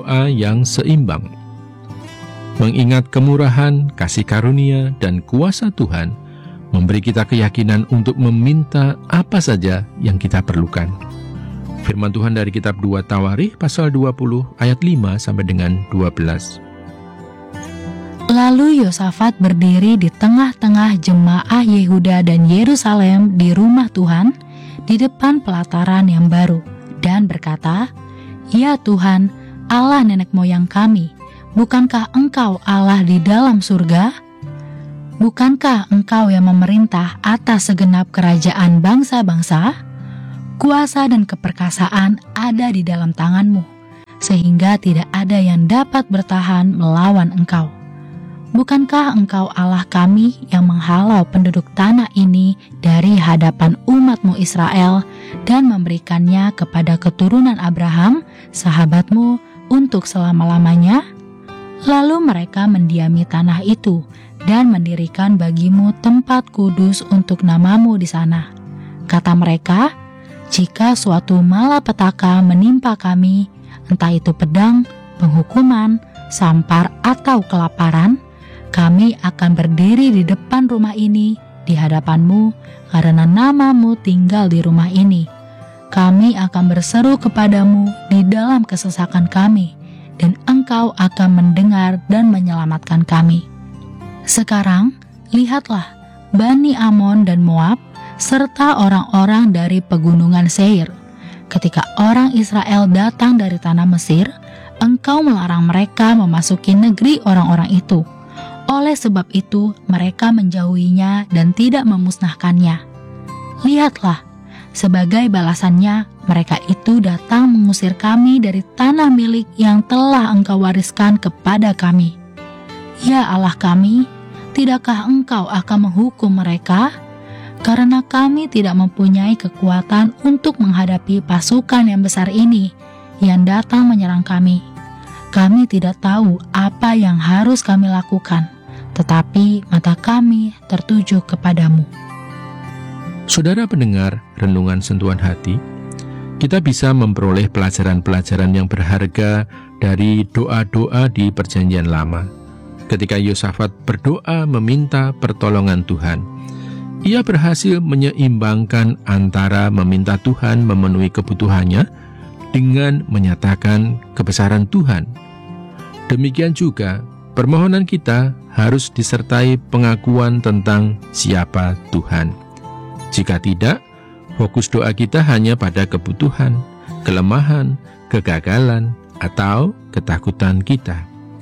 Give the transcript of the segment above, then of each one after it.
doa yang seimbang. Mengingat kemurahan, kasih karunia, dan kuasa Tuhan memberi kita keyakinan untuk meminta apa saja yang kita perlukan. Firman Tuhan dari kitab 2 Tawarikh pasal 20 ayat 5 sampai dengan 12. Lalu Yosafat berdiri di tengah-tengah jemaah Yehuda dan Yerusalem di rumah Tuhan, di depan pelataran yang baru, dan berkata, "Ya Tuhan, Allah nenek moyang kami, bukankah Engkau Allah di dalam surga? Bukankah Engkau yang memerintah atas segenap kerajaan bangsa-bangsa? Kuasa dan keperkasaan ada di dalam tangan-Mu, sehingga tidak ada yang dapat bertahan melawan Engkau. Bukankah Engkau Allah kami yang menghalau penduduk tanah ini dari hadapan umat-Mu Israel dan memberikannya kepada keturunan Abraham, sahabat-Mu, untuk selama-lamanya?" Lalu mereka mendiami tanah itu dan mendirikan bagi-Mu tempat kudus untuk nama-Mu di sana. Kata mereka, "Jika suatu malapetaka menimpa kami, entah itu pedang, penghukuman, sampar, atau kelaparan, kami akan berdiri di depan rumah ini di hadapan-Mu karena nama-Mu tinggal di rumah ini. Kami akan berseru kepadamu di dalam kesesakan kami, dan Engkau akan mendengar dan menyelamatkan kami. Sekarang, lihatlah, Bani Amon dan Moab, serta orang-orang dari pegunungan Seir. Ketika orang Israel datang dari tanah Mesir, Engkau melarang mereka memasuki negeri orang-orang itu. Oleh sebab itu, mereka menjauhinya dan tidak memusnahkannya. Lihatlah, sebagai balasannya, mereka itu datang mengusir kami dari tanah milik yang telah Engkau wariskan kepada kami. Ya Allah kami, tidakkah Engkau akan menghukum mereka? Karena kami tidak mempunyai kekuatan untuk menghadapi pasukan yang besar ini yang datang menyerang kami. Kami tidak tahu apa yang harus kami lakukan, tetapi mata kami tertuju kepadamu." Saudara pendengar Renungan Sentuhan Hati, kita bisa memperoleh pelajaran-pelajaran yang berharga dari doa-doa di Perjanjian Lama. Ketika Yosafat berdoa meminta pertolongan Tuhan, ia berhasil menyeimbangkan antara meminta Tuhan memenuhi kebutuhannya dengan menyatakan kebesaran Tuhan. Demikian juga, permohonan kita harus disertai pengakuan tentang siapa Tuhan. Jika tidak, fokus doa kita hanya pada kebutuhan, kelemahan, kegagalan, atau ketakutan kita.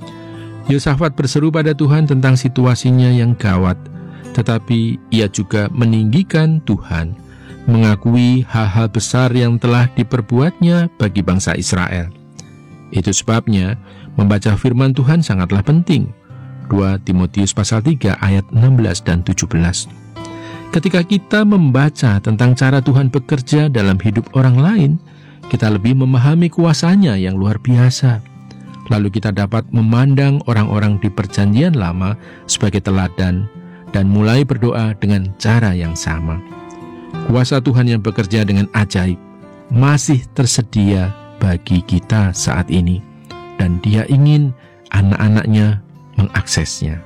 Yosafat berseru pada Tuhan tentang situasinya yang gawat, tetapi ia juga meninggikan Tuhan, mengakui hal-hal besar yang telah diperbuatnya bagi bangsa Israel. Itu sebabnya membaca firman Tuhan sangatlah penting. 2 Timotius pasal 3 ayat 16 dan 17. Ketika kita membaca tentang cara Tuhan bekerja dalam hidup orang lain, kita lebih memahami kuasanya yang luar biasa. Lalu kita dapat memandang orang-orang di Perjanjian Lama sebagai teladan dan mulai berdoa dengan cara yang sama. Kuasa Tuhan yang bekerja dengan ajaib masih tersedia bagi kita saat ini, dan Dia ingin anak-anaknya mengaksesnya.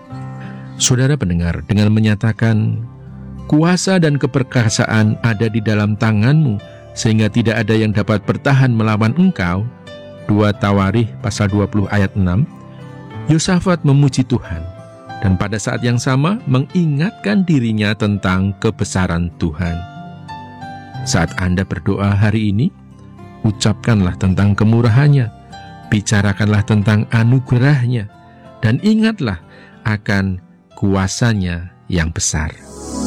Saudara pendengar, dengan menyatakan kuasa dan keperkasaan ada di dalam tangan-Mu sehingga tidak ada yang dapat bertahan melawan Engkau, 2 Tawarikh pasal 20 ayat 6, Yosafat memuji Tuhan dan pada saat yang sama mengingatkan dirinya tentang kebesaran Tuhan. Saat Anda berdoa hari ini, ucapkanlah tentang kemurahan-Nya, bicarakanlah tentang anugerah-Nya, dan ingatlah akan kuasa-Nya yang besar.